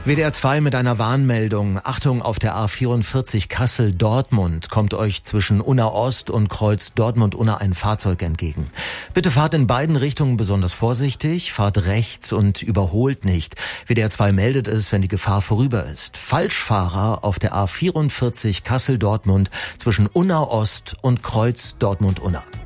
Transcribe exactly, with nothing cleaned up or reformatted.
W D R zwei mit einer Warnmeldung. Achtung, auf der A vierundvierzig Kassel-Dortmund kommt euch zwischen Unna Ost und Kreuz Dortmund-Unna ein Fahrzeug entgegen. Bitte fahrt in beiden Richtungen besonders vorsichtig, fahrt rechts und überholt nicht. W D R zwei meldet es, wenn die Gefahr vorüber ist. Falschfahrer auf der A vierundvierzig Kassel-Dortmund zwischen Unna Ost und Kreuz Dortmund-Unna.